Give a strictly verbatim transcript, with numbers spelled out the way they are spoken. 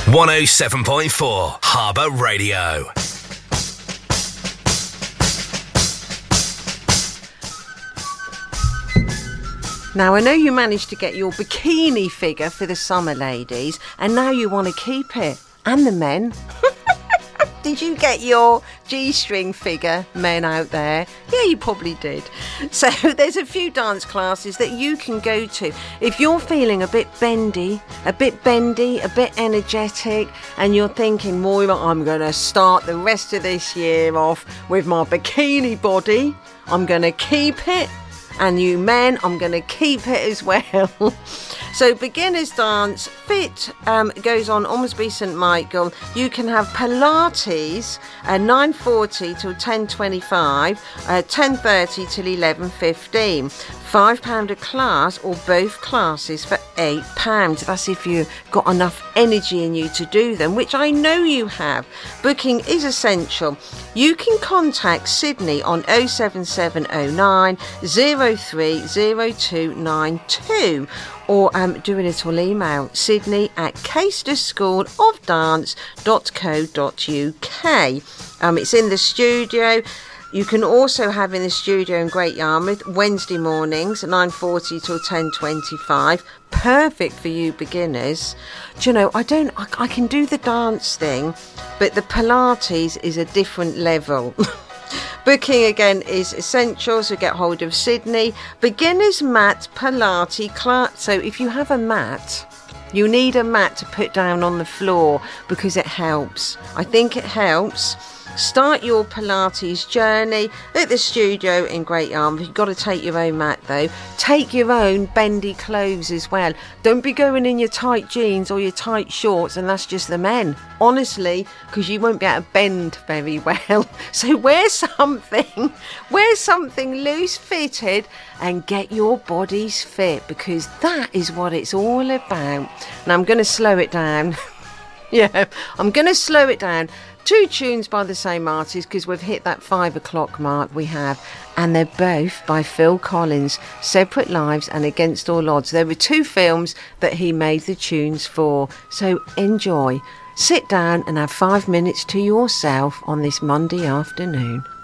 one oh seven point four Harbour Radio. Now, I know you managed to get your bikini figure for the summer, ladies, and now you want to keep it. And the men. Did you get your G-string figure, men out there? Yeah, you probably did. So there's a few dance classes that you can go to. If you're feeling a bit bendy, a bit bendy, a bit energetic, and you're thinking, Moira, I'm going to start the rest of this year off with my bikini body. I'm going to keep it. And you men, I'm going to keep it as well. So beginners dance fit um, goes on Ormsby St Michael. You can have Pilates uh, nine forty till ten twenty-five, uh, ten thirty till eleven fifteen. five pounds a class, or both classes for eight pounds. That's if you've got enough energy in you to do them, which I know you have. Booking is essential. You can contact Sydney on oh seven seven oh nine oh three oh two nine two, or um, do a little email, sydney at caister school of dance dot co dot uk. Um, it's in the studio. You can also have in the studio in Great Yarmouth Wednesday mornings nine forty till ten twenty-five. Perfect for you beginners. Do you know, I don't I, I can do the dance thing, but the Pilates is a different level. Booking again is essential, so get hold of Sydney. Beginners mat Pilates class. So if you have a mat, you need a mat to put down on the floor because it helps. I think it helps. Start your Pilates journey at the studio in Great Yarmouth. You've got to take your own mat though. Take your own bendy clothes as well. Don't be going in your tight jeans or your tight shorts, and that's just the men. Honestly, because you won't be able to bend very well. So wear something, wear something loose fitted and get your bodies fit, because that is what it's all about. Now I'm going to slow it down. yeah, I'm going to slow it down. Two tunes by the same artist, because we've hit that five o'clock mark we have, and they're both by Phil Collins, Separate Lives and Against All Odds. There were two films that he made the tunes for, so enjoy. Sit down and have five minutes to yourself on this Monday afternoon.